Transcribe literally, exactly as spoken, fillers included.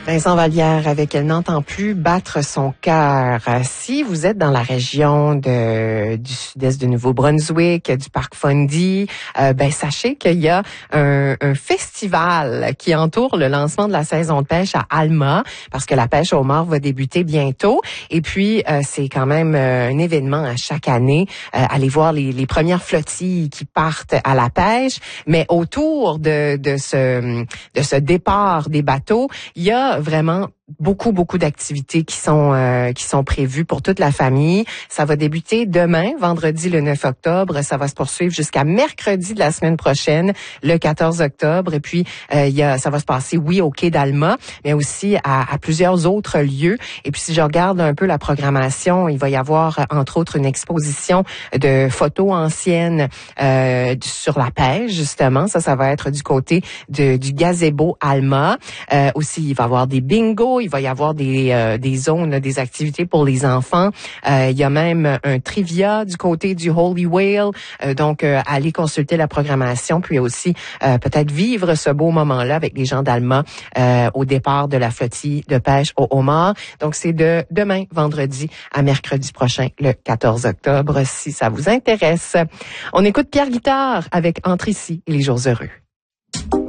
Vincent Vallière avec Elle n'entend plus battre son cœur. Si vous êtes dans la région de, du sud-est du Nouveau-Brunswick, du parc Fundy, euh, ben sachez qu'il y a un, un festival qui entoure le lancement de la saison de pêche à Alma, parce que la pêche au mort va débuter bientôt. Et puis, euh, c'est quand même euh, un événement à chaque année. Euh, aller voir les, les premières flottilles qui partent à la pêche. Mais autour de, de, ce, de ce départ des bateaux, il y a vraiment beaucoup, beaucoup d'activités qui sont euh, qui sont prévues pour toute la famille. Ça va débuter demain, vendredi le neuf octobre. Ça va se poursuivre jusqu'à mercredi de la semaine prochaine, le quatorze octobre. Et puis, euh, il y a, ça va se passer, oui, au quai d'Alma, mais aussi à, à plusieurs autres lieux. Et puis, si je regarde un peu la programmation, il va y avoir, entre autres, une exposition de photos anciennes euh, sur la pêche, justement. Ça, ça va être du côté de, du gazebo Alma. Euh, aussi, il va y avoir des bingos. Il va y avoir des, euh, des zones, là, des activités pour les enfants. Euh, il y a même un trivia du côté du Holy Whale. Euh, donc, euh, allez consulter la programmation, puis aussi euh, peut-être vivre ce beau moment-là avec les gens d'Alma euh, au départ de la flottille de pêche au homard. Donc, c'est de demain, vendredi, à mercredi prochain, le quatorze octobre, si ça vous intéresse. On écoute Pierre Guitare avec Entre ici et les jours heureux.